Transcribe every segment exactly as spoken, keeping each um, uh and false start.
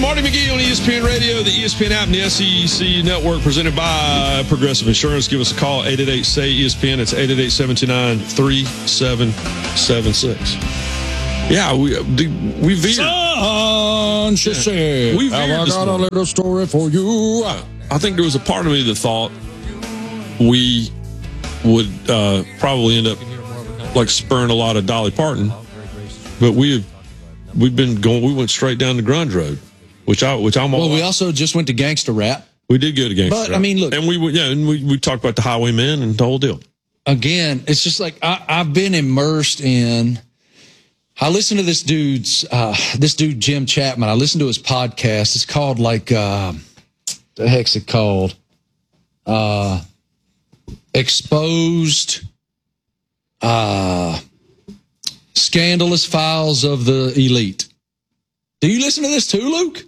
Marty McGee on E S P N Radio, the E S P N app, and the S E C Network, presented by Progressive Insurance. Give us a call, eight eight eight, S A Y, E S P N. It's eight eight eight, seven two nine, three seven seven six. Yeah, we we veered. Son, she said, we have veered I this got a morning. little story for you? I think there was a part of me that thought we would uh, probably end up like spurring a lot of Dolly Parton, but we we've been going. We went straight down the grunge road, which I which I'm. Well, all we also just went to gangster rap. We did go to gangster But, rap. I mean, look. and we yeah, and we we talked about the Highwaymen and the whole deal. Again, it's just like I, I've been immersed in. I listen to this dude's, uh, this dude Jim Chapman. I listen to his podcast. It's called like, uh, the heck's it called? Uh, Exposed, uh, Scandalous Files of the Elite. Do you listen to this too, Luke?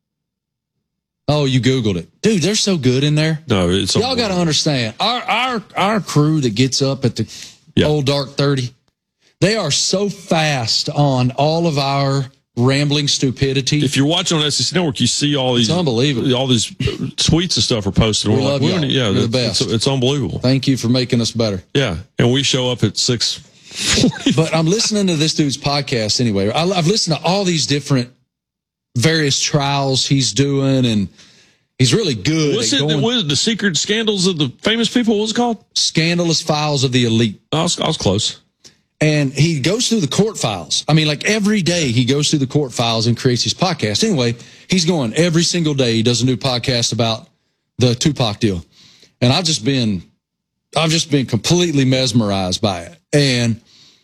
Oh, you Googled it. Dude, they're so good in there. No, it's Y'all got to understand. Our our our crew that gets up at the Yeah. old dark thirty, they are so fast on all of our rambling stupidity. If you're watching on S E C Network, you see all these It's unbelievable. all these tweets and stuff are posted. We We're love like, y'all. we're- yeah, You're the it's, best. it's unbelievable. Thank you for making us better. Yeah, and we show up at six. But I'm listening to this dude's podcast anyway. I, I've listened to all these different various trials he's doing, and he's really good What's at it? going What is it, the secret scandals of the famous people? What was it called? Scandalous Files of the Elite. I was, I was close. And he goes through the court files. I mean, like every day he goes through the court files and creates his podcast. Anyway, he's going every single day. He does a new podcast about the Tupac deal. And I've just been, I've just been completely mesmerized by it. And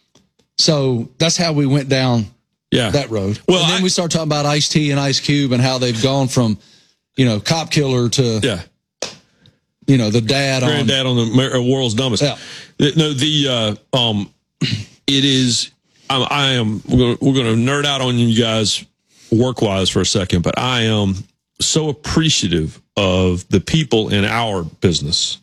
so that's how we went down Yeah, that road. Well, and then I- we start talking about Ice-T and Ice Cube and how they've gone from, you know, cop killer to, yeah. you know, the dad on. Granddad on the Mer- world's dumbest. Yeah. The- No, the uh, um, it is. I, I am. We're going to nerd out on you guys work wise for a second, but I am so appreciative of the people in our business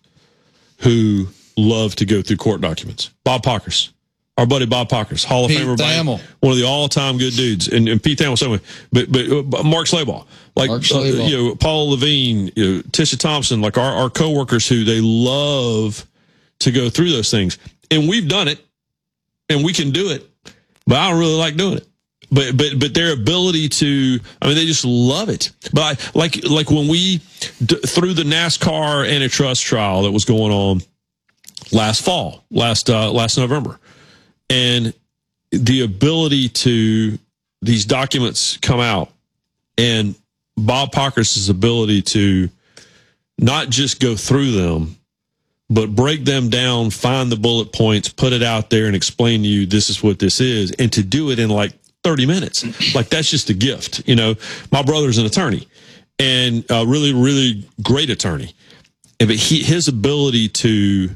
who love to go through court documents. Bob Pockers, our buddy Bob Pockers, Hall of Pete Famer, Thamel. one of the all-time good dudes, and, and Pete Thamel, same way. But but uh, Mark Slayball, like Mark uh, Slayball. you know, Paul Levine, you know, Tisha Thompson, like our our coworkers who they love to go through those things, and we've done it, and we can do it, but I don't really like doing it. But but but their ability to, I mean, they just love it. But I, like like when we d- through the NASCAR antitrust trial that was going on last fall, last uh, last November, and the ability to these documents come out, and Bob Pockers' ability to not just go through them, but break them down, find the bullet points, put it out there, and explain to you this is what this is, and to do it in like thirty minutes. Like, that's just a gift. You know, my brother's an attorney, and a really, really great attorney. And but he, his ability to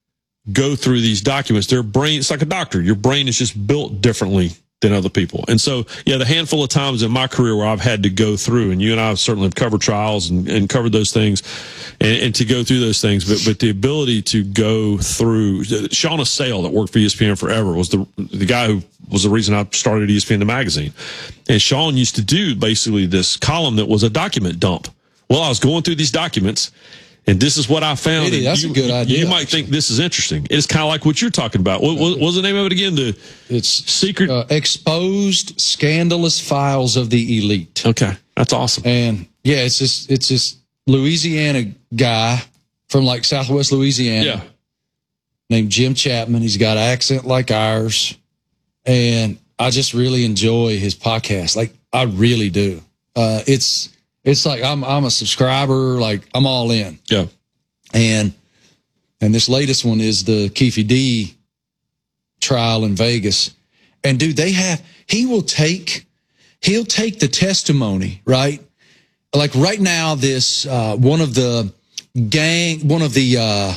go through these documents, their brain, it's like a doctor. Your brain is just built differently than other people. And so, yeah, the handful of times in my career where I've had to go through, and you and I have certainly have covered trials and, and covered those things, and, and to go through those things, but but the ability to go through, Sean Assail that worked for E S P N forever was the the guy who was the reason I started E S P N the magazine. And Sean used to do basically this column that was a document dump. Well, I was going through these documents, and this is what I found. Really, that's you, a good idea, You might actually. think this is interesting. It's kind of like what you're talking about. What, what, what's the name of it again? The It's secret. uh, Exposed Scandalous Files of the Elite. Okay, that's awesome. And yeah, it's this it's this Louisiana guy from like Southwest Louisiana Yeah, named Jim Chapman. He's got an accent like ours, and I just really enjoy his podcast. Like, I really do. Uh, it's it's like I'm I'm a subscriber. Like, I'm all in. yeah. And and this latest one is the Keefe D trial in Vegas. And dude, they have he will take he'll take the testimony, right? Like right now, this uh, one of the gang one of the uh,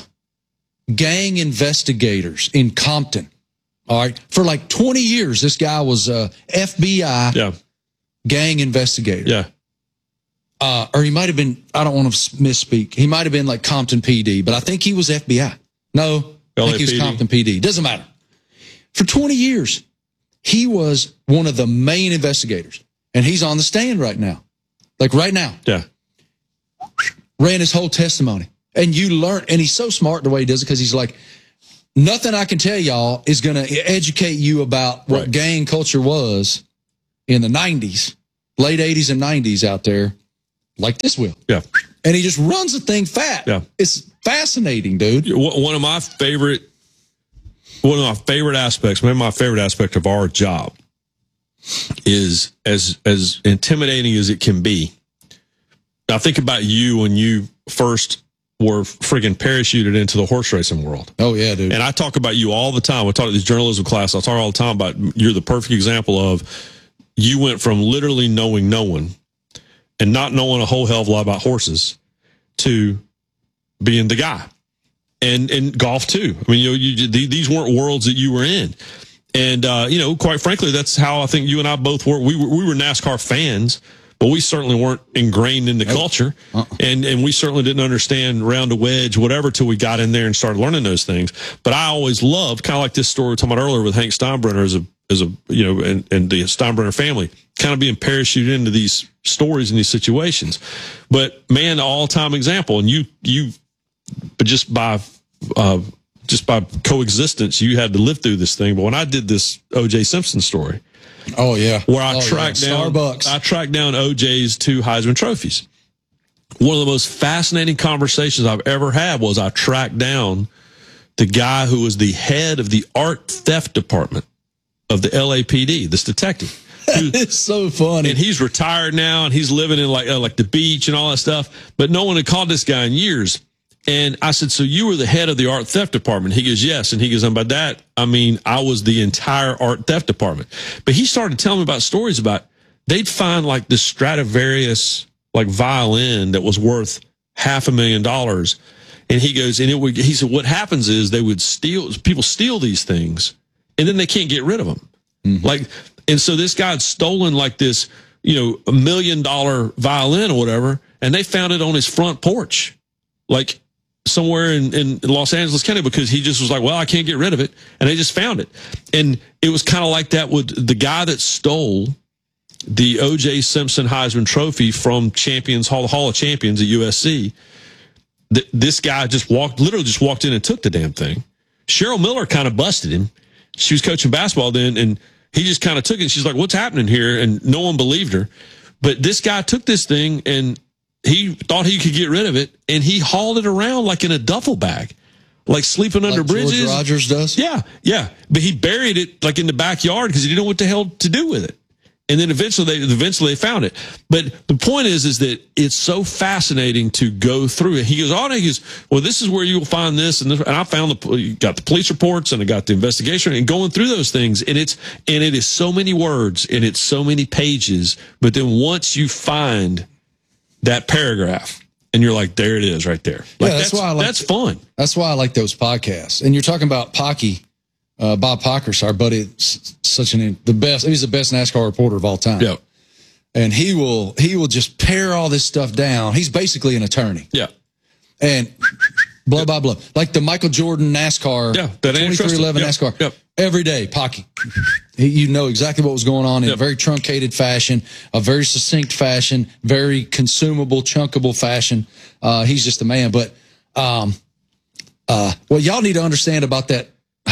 gang investigators in Compton. All right, for like twenty years, this guy was a F B I Yeah, gang investigator. yeah. Uh, or he might have been, I don't want to misspeak. He might have been like Compton P D, but I think he was F B I. No, I think he was L A P D. Compton P D. Doesn't matter. For twenty years, he was one of the main investigators, and he's on the stand right now. like right now, Yeah. ran his whole testimony. And you learn, and he's so smart the way he does it because he's like, nothing I can tell y'all is going to educate you about what Right. gang culture was in the nineties, late eighties and nineties out there, like this will. Yeah. And he just runs the thing fat. Yeah. It's fascinating, dude. One of my favorite, one of my favorite aspects, maybe my favorite aspect of our job is as, as intimidating as it can be. Now think about you when you first were friggin' parachuted into the horse racing world. Oh, yeah, dude. And I talk about you all the time. I talk to these journalism class. I talk all the time about you're the perfect example of you went from literally knowing no one and not knowing a whole hell of a lot about horses to being the guy. And and golf too. I mean, you know, you these weren't worlds that you were in. And uh, you know, quite frankly, that's how I think you and I both were. We were we were NASCAR fans, but we certainly weren't ingrained in the culture, uh-uh. and and we certainly didn't understand round a wedge, whatever, till we got in there and started learning those things. But I always loved, kind of like this story we were talking about earlier with Hank Steinbrenner as a as a you know, and, and the Steinbrenner family, kind of being parachuted into these stories and these situations. But man, the all time example, and you you, but just by uh, just by coexistence, you had to live through this thing. But when I did this O J Simpson story. Oh yeah, where I oh, tracked yeah. down Starbucks. I tracked down O J's two Heisman trophies. One of the most fascinating conversations I've ever had was I tracked down the guy who was the head of the art theft department of the L A P D, this detective. Who, it's so funny. And he's retired now, and he's living in like uh, like the beach and all that stuff. But no one had called this guy in years. And I said, so you were the head of the art theft department? He goes, yes. And he goes, and by that, I mean, I was the entire art theft department. But he started telling me about stories about they'd find like this Stradivarius, like violin that was worth half a million dollars. And he goes, and it would, he said, what happens is they would steal, people steal these things and then they can't get rid of them. Mm-hmm. Like, and so this guy had stolen like this, you know, a million dollar violin or whatever. And they found it on his front porch. Like, somewhere in, in Los Angeles County, because he just was like, well, I can't get rid of it. And they just found it. And it was kind of like that with the guy that stole the O J Simpson Heisman Trophy from Champions Hall, Hall of Champions at U S C. Th- this guy just walked, literally just walked in and took the damn thing. Cheryl Miller kind of busted him. She was coaching basketball then, and he just kind of took it. And she's like, what's happening here? And no one believed her. But this guy took this thing and he thought he could get rid of it, and he hauled it around like in a duffel bag, like sleeping like under bridges. George Rogers does? Yeah, yeah. But he buried it like in the backyard because he didn't know what the hell to do with it. And then eventually they, eventually they found it. But the point is, is that it's so fascinating to go through it. He goes, oh, he goes, well, this is where you'll find this. And, this, and I found the, you got the police reports and I got the investigation and going through those things. And it's, and it is so many words and it's so many pages. But then once you find that paragraph and you're like, there it is right there. Like, yeah, that's, that's why I like, that's fun. That's why I like those podcasts. And you're talking about Pocky. Uh, Bob Pockers, our buddy, such an the best. He's the best NASCAR reporter of all time. Yeah, and he will he will just pare all this stuff down. He's basically an attorney. Yeah, and blow by blow, like the Michael Jordan NASCAR. Yeah, that twenty-three eleven yep. NASCAR. Yep. Every day, Pocky. He, you know exactly what was going on in yep. a very truncated fashion, a very succinct fashion, very consumable, chunkable fashion. Uh, he's just a man. But um, uh, what y'all need to understand about that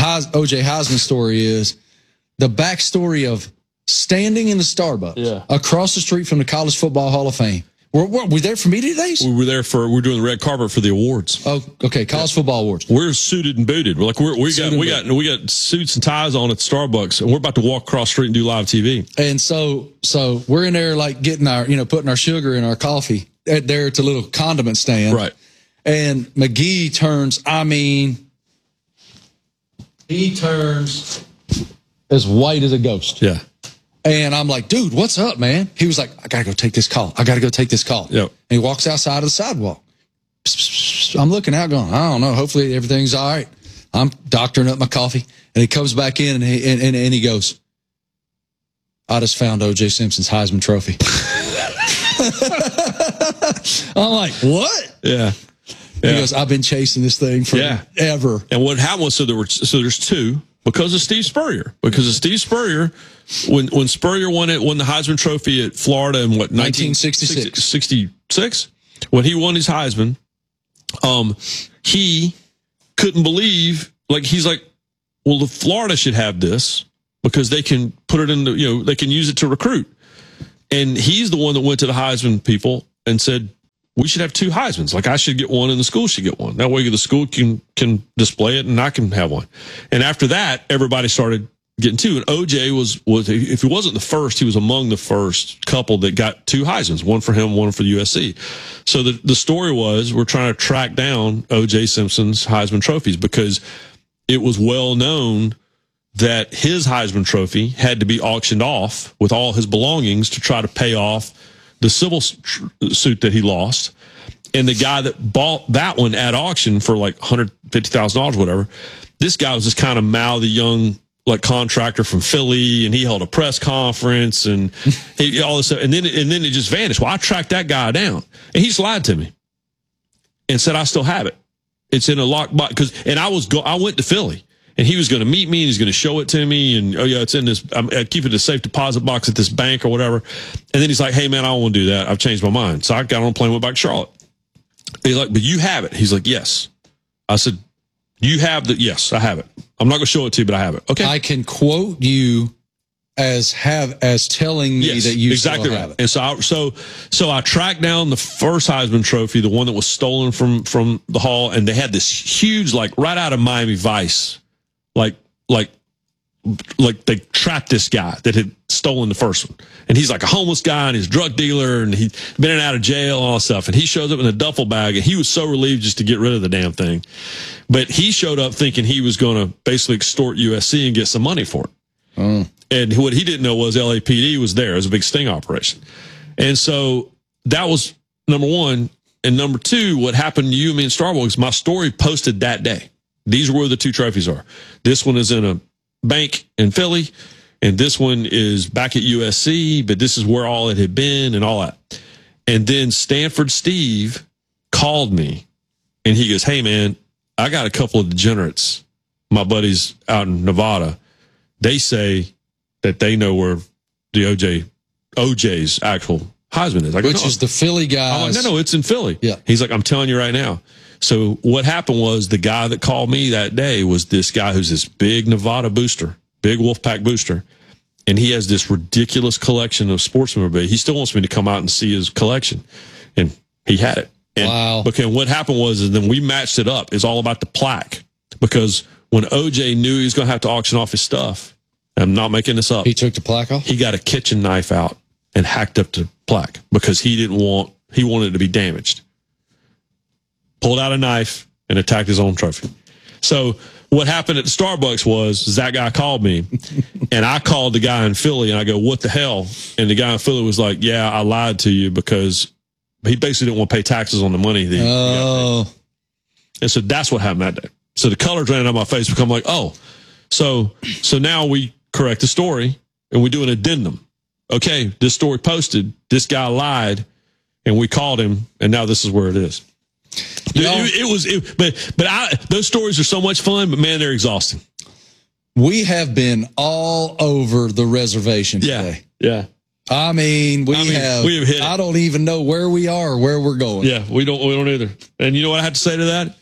O J Heisman story is the backstory of standing in the Starbucks yeah. across the street from the College Football Hall of Fame. Were, were we there for media days? We were there for, we're doing the red carpet for the awards. Oh, okay. College yeah. Football Awards. We're suited and booted. We're like, we're, we got, we got, we got suits and ties on at Starbucks, and we're about to walk across the street and do live T V. And so, so we're in there like getting our, you know, putting our sugar in our coffee at there at the little condiment stand. Right. And McGee turns, I mean, he turns as white as a ghost. Yeah. And I'm like, dude, what's up, man? He was like, I got to go take this call. I got to go take this call. Yep. And he walks outside of the sidewalk. I'm looking out going, I don't know. Hopefully everything's all right. I'm doctoring up my coffee. And he comes back in and he, and, and, and he goes, I just found O J Simpson's Heisman Trophy. I'm like, what? Yeah. He yeah. goes, I've been chasing this thing forever. Yeah. And what happened was, so there were, so there's two, Because of Steve Spurrier. Because of Steve Spurrier, when when Spurrier won it, won the Heisman Trophy at Florida in what nineteen sixty-six. sixty-six When he won his Heisman, um, he couldn't believe. Like he's like, well, the Florida should have this because they can put it in the, you know, they can use it to recruit. And he's the one that went to the Heisman people and said, we should have two Heismans. Like I should get one and the school should get one. That way the school can, can display it and I can have one. And after that, everybody started getting two. And O J was, was, if he wasn't the first, he was among the first couple that got two Heismans, one for him, one for U S C. So the, the story was we're trying to track down O J Simpson's Heisman trophies because it was well known that his Heisman trophy had to be auctioned off with all his belongings to try to pay off the civil suit that he lost. And the guy that bought that one at auction for like one hundred fifty thousand dollars, whatever, this guy was this kind of mouthy young like contractor from Philly, and he held a press conference and he, all this stuff. And then, and then it just vanished. Well, I tracked that guy down and he's lied to me and said, I still have it. It's in a locked box. Cause, and I was go, I went to Philly and he was going to meet me and he's going to show it to me. And, oh yeah, it's in this, I'm, I keep it in a safe deposit box at this bank or whatever. And then he's like, hey man, I don't want to do that. I've changed my mind. So I got on a plane, went back to Charlotte. He's like, but you have it. He's like, yes. I said, you have the, yes, I have it. I'm not going to show it to you, but I have it. Okay. I can quote you as have, as telling me yes, that you exactly still right. have it. And so I, so, so I tracked down the first Heisman trophy, the one that was stolen from, from the hall. And they had this huge, like right out of Miami Vice, like, like, like they trapped this guy that had stolen the first one. And he's like a homeless guy and he's a drug dealer and he'd been in and out of jail and all that stuff. And he shows up in a duffel bag and he was so relieved just to get rid of the damn thing. But he showed up thinking he was going to basically extort U S C and get some money for it. Mm. And what he didn't know was L A P D was there. It was a big sting operation. And so that was number one. And number two, what happened to you and me in Starbucks, my story posted that day. These are where the two trophies are. This one is in a bank in Philly, and this one is back at U S C, but this is where all it had been and all that. And then Stanford Steve called me, and he goes, hey, man, I got a couple of degenerates, my buddies out in Nevada. They say that they know where the O J, O J's actual Heisman is. I go, Which no. is the Philly guys. I'm like, no, no, it's in Philly. Yeah. He's like, I'm telling you right now. So what happened was the guy that called me that day was this guy who's this big Nevada booster, big Wolfpack booster. And he has this ridiculous collection of sports memorabilia. He still wants me to come out and see his collection. And he had it. And wow. Because what happened was, and then we matched it up. It's all about the plaque. Because when O J knew he was going to have to auction off his stuff, I'm not making this up. He took the plaque off? He got a kitchen knife out and hacked up the plaque because he didn't want, he wanted it to be damaged. Pulled out a knife and attacked his own trophy. So what happened at the Starbucks was is that guy called me and I called the guy in Philly and I go, what the hell? And the guy in Philly was like, yeah, I lied to you because he basically didn't want to pay taxes on the money. That he oh. got. And so that's what happened that day. So the colors ran out of my face become like, oh, so, so now we correct the story and we do an addendum. Okay, this story posted, this guy lied and we called him and now this is where it is. Dude, it, it was, it, but but I, those stories are so much fun, but man, they're exhausting. We have been all over the reservation today. Yeah, I mean, we I mean, have. we have hit it. I don't even know where we are, or where we're going. yeah. We don't, we don't either. And you know what I have to say to that?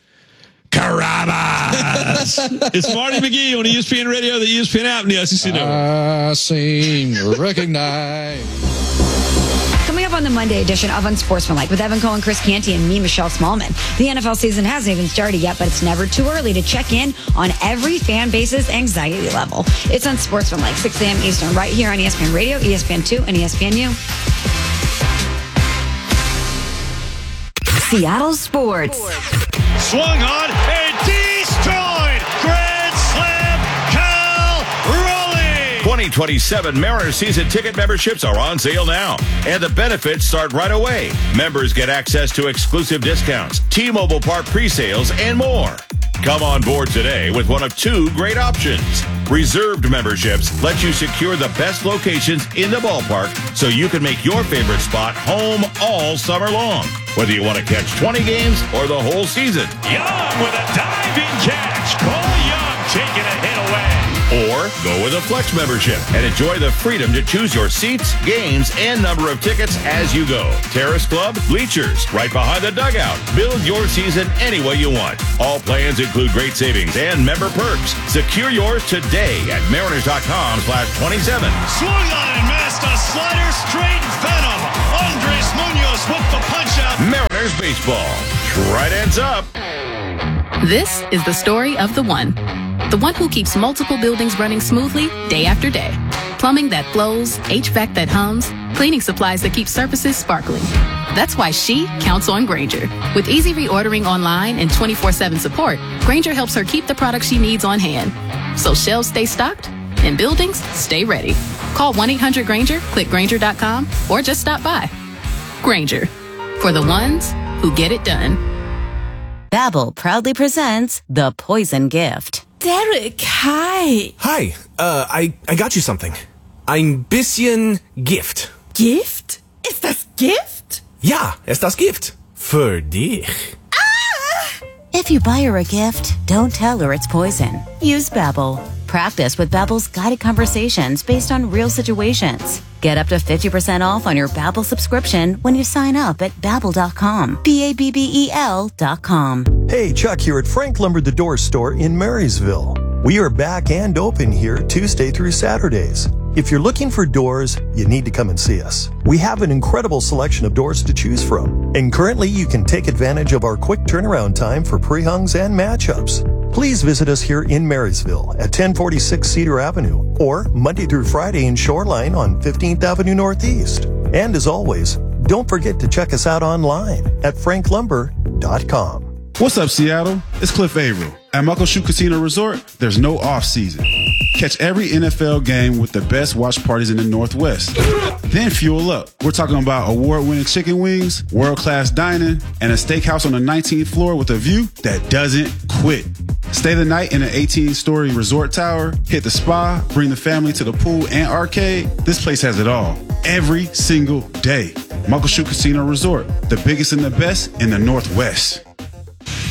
Carabas! It's Marty McGee on E S P N Radio, the E S P N app, and the S E C Network. I seem to recognize. Coming up on the Monday edition of Unsportsmanlike with Evan Cohen, Chris Canty, and me, Michelle Smallman. The N F L season hasn't even started yet, but it's never too early to check in on every fan base's anxiety level. It's Unsportsmanlike, six a.m. Eastern, right here on E S P N Radio, E S P N two, and E S P N U. Seattle Sports. Swung on and destroyed. Grand slam, Cal Raleigh. twenty twenty-seven Mariners season ticket memberships are on sale now, and the benefits start right away. Members get access to exclusive discounts, T-Mobile Park pre-sales, and more. Come on board today with one of two great options. Reserved memberships let you secure the best locations in the ballpark so you can make your favorite spot home all summer long. Whether you want to catch twenty games or the whole season. Young with a diving catch. Cole Young taking a hit away. go with a Flex membership and enjoy the freedom to choose your seats, games, and number of tickets as you go. Terrace Club, bleachers, right behind the dugout. Build your season any way you want. All plans include great savings and member perks. Secure yours today at mariners.com slash 27. Swung on and missed a slider straight venom. Andres Munoz with the punch out. Mariners baseball. Tridents up. This is the story of the one. The one who keeps multiple buildings running smoothly day after day. Plumbing that flows, H V A C that hums, cleaning supplies that keep surfaces sparkling. That's why she counts on Grainger. With easy reordering online and twenty-four seven support, Grainger helps her keep the products she needs on hand. So shelves stay stocked and buildings stay ready. Call one eight hundred Grainger, click Grainger dot com, or just stop by. Grainger, for the ones who get it done. Babbel proudly presents The Poison Gift. Derek, hi. Hi, uh, I, I got you something. Ein bisschen Gift. Gift? Ist das Gift? Ja, ist das Gift. Für dich. Ah! If you buy her a gift, don't tell her it's poison. Use Babbel. Practice with Babbel's guided conversations based on real situations. Get up to fifty percent off on your Babbel subscription when you sign up at babbel dot com. B A B B E L dot com. Hey, Chuck here at Frank Lumber the Door Store in Marysville. We are back and open here Tuesday through Saturdays. If you're looking for doors, you need to come and see us. We have an incredible selection of doors to choose from. And currently, you can take advantage of our quick turnaround time for pre-hungs and matchups. Please visit us here in Marysville at ten forty-six Cedar Avenue or Monday through Friday in Shoreline on fifteenth Avenue Northeast. And as always, don't forget to check us out online at frank lumber dot com. What's up, Seattle? It's Cliff Averill. At Muckleshoot Casino Resort, there's no off-season. Catch every N F L game with the best watch parties in the Northwest. Then fuel up. We're talking about award-winning chicken wings, world-class dining, and a steakhouse on the nineteenth floor with a view that doesn't quit. Stay the night in an eighteen-story resort tower, hit the spa, bring the family to the pool and arcade. This place has it all. Every single day. Muckleshoot Casino Resort, the biggest and the best in the Northwest.